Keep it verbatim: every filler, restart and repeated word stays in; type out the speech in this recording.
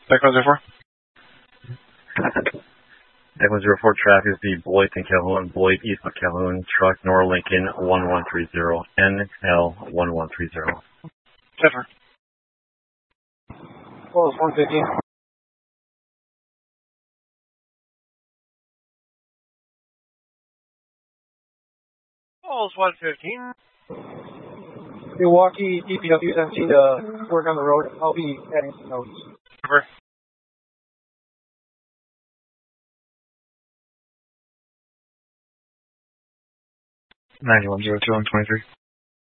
Back on zero four. Back on zero four, traffic is the Beloit and Calhoun, Beloit east of Calhoun, truck Nor Lincoln one one three zero, N L one one three zero. Sever. Well, it's one fifteen. Well, it's one fifteen. Milwaukee D P W seventeen to work on the road. I'll be adding some notes. Over. ninety-one zero two, I'm twenty-three.